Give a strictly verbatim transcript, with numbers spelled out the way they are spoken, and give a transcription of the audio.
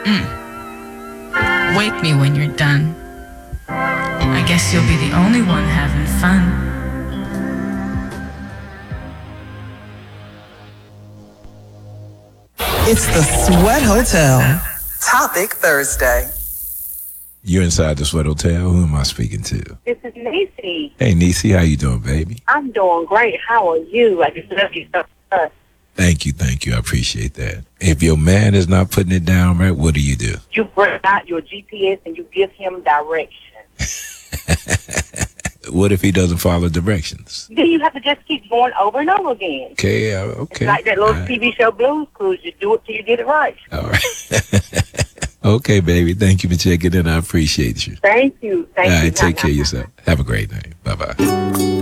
Wake me when you're done. I guess you'll be the only one having fun. It's the Sweat Hotel. Topic Thursday. You're inside the Sweat Hotel. Who am I speaking to? This is Niecy. Hey, Niecy, how you doing, baby? I'm doing great. How are you? I just love you so much. Thank you, thank you. I appreciate that. If your man is not putting it down right, what do you do? You bring out your G P S and you give him direction. What if he doesn't follow directions? Then you have to just keep going over and over again. Okay, uh, okay. It's like that little All right. T V show Blues Clues. You do it till you get it right. All right. Okay, baby. Thank you for checking in. I appreciate you. Thank you. Thank All you. right, take care of yourself. Have a great night. Bye-bye.